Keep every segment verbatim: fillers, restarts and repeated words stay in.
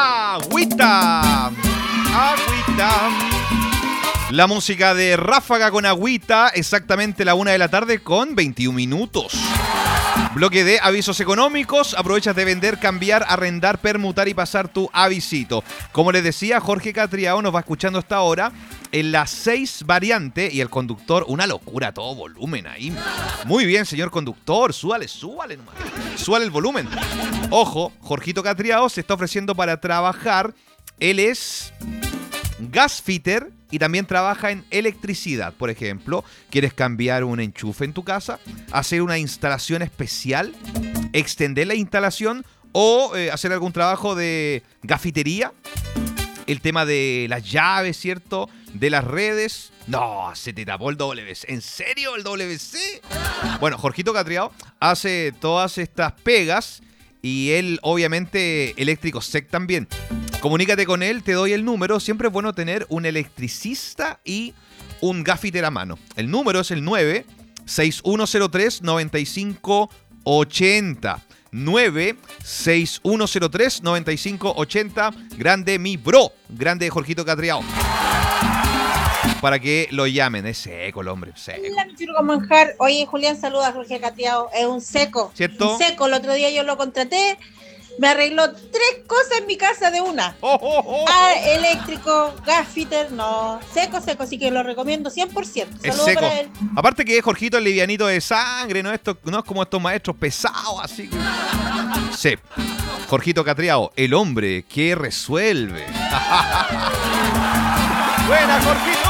Agüita. Agüita. La música de Ráfaga con Agüita, exactamente la una de la tarde con veintiún minutos. Bloque de avisos económicos. Aprovechas de vender, cambiar, arrendar, permutar y pasar tu avisito. Como les decía, Jorge Catriao nos va escuchando hasta ahora en las seis variantes y el conductor, una locura, a todo volumen ahí. Muy bien, señor conductor, súbale, súbale nomás. Súbale el volumen. Ojo, Jorgito Catriao se está ofreciendo para trabajar. Él es gasfitter y también trabaja en electricidad. Por ejemplo, ¿quieres cambiar un enchufe en tu casa? ¿Hacer una instalación especial? ¿Extender la instalación? ¿O eh, hacer algún trabajo de gafitería? El tema de las llaves, ¿cierto? De las redes. No, se te tapó el W C. ¿En serio el W C? Bueno, Jorgito Catriao hace todas estas pegas y él, obviamente, eléctrico sec también. Comunícate con él, te doy el número. Siempre es bueno tener un electricista y un gaffiter a mano. El número es el nueve seis uno cero tres nueve cinco ocho cero. nueve seis uno cero tres nueve cinco ocho cero. Grande mi bro. Grande Jorgito Catriao. Para que lo llamen. Es seco el hombre. Seco. Hola, mi churuco manjar. Oye, Julián, saluda a Jorge Catriao. Es un seco. ¿Cierto? Un seco. El otro día yo lo contraté. Me arregló tres cosas en mi casa de una. Oh, oh, oh. Ah, eléctrico, gasfitter, no. Seco, seco, así que lo recomiendo cien por ciento. Es Saludos seco. para él. Aparte que Jorgito es livianito de sangre, no, Esto, no es como estos maestros pesados, así que... Sí. Jorgito Catriao, el hombre que resuelve. ¡Buena, Jorgito!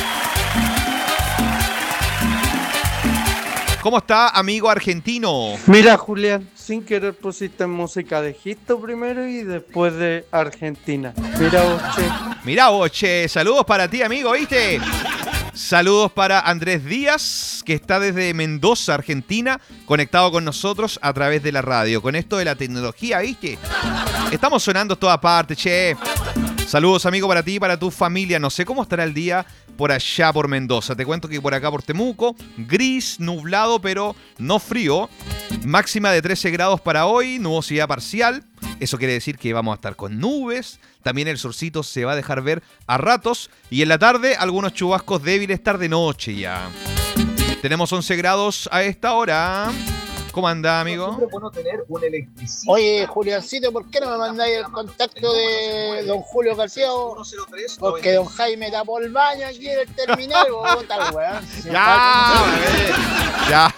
¿Cómo está, amigo argentino? Mira, Julián, sin querer pusiste música de Egipto primero y después de Argentina. Mira vos, che. Mira vos, che. Saludos para ti, amigo, ¿viste? Saludos para Andrés Díaz, que está desde Mendoza, Argentina, conectado con nosotros a través de la radio. Con esto de la tecnología, ¿viste? Estamos sonando en toda parte, che. Saludos, amigo, para ti y para tu familia. No sé cómo estará el día por allá por Mendoza. Te cuento que por acá por Temuco, gris, nublado, pero no frío. Máxima de trece grados para hoy, nubosidad parcial. Eso quiere decir que vamos a estar con nubes. También el solcito se va a dejar ver a ratos. Y en la tarde, algunos chubascos débiles tarde-noche ya. Tenemos once grados a esta hora. ¿Cómo anda, amigo? Siempre es bueno tener un electricista. Oye, Juliancito, ¿por qué no me mandáis el contacto de don Julio García? Porque don Jaime tapó el baño aquí en el terminal. Oh, tal weón. Ya, ya.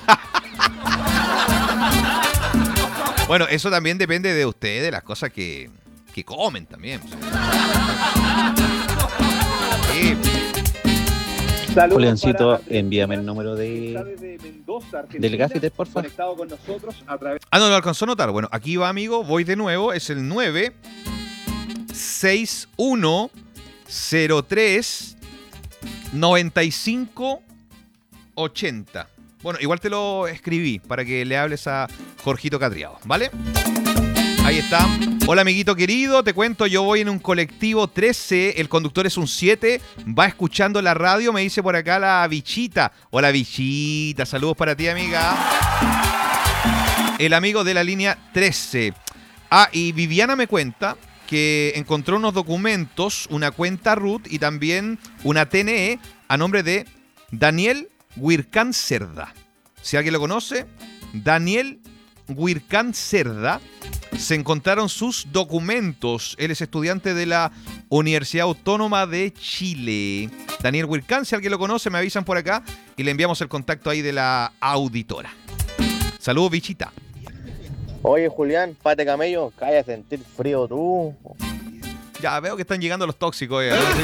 Bueno, eso también depende de ustedes, de las cosas que, que comen también. Sí. Saludos Juliancito, para- envíame el número de de Mendoza, Argentina, del gaffiter, por favor. conectado con nosotros a través Ah, no, lo alcanzó a notar. Bueno, aquí va, amigo. Voy de nuevo. Es el nueve seis uno cero tres nueve cinco ocho cero. Bueno, igual te lo escribí para que le hables a Jorgito Catriao, ¿vale? Ahí está. Hola, amiguito querido. Te cuento, yo voy en un colectivo trece. El conductor es un siete. Va escuchando la radio. Me dice por acá la Bichita. Hola, Bichita. Saludos para ti, amiga. El amigo de la línea trece. Ah, y Viviana me cuenta que encontró unos documentos, una cuenta root y también una T N E a nombre de Daniel Huircán Cerda. Si alguien lo conoce, Daniel Huircán Cerda. Se encontraron sus documentos. Él es estudiante de la Universidad Autónoma de Chile. Daniel Huircán, si alguien lo conoce, me avisan por acá y le enviamos el contacto ahí de la auditora. Saludos, Bichita. Oye, Julián, pate camello, cállate a sentir frío tú. Ya veo que están llegando los tóxicos. Eh.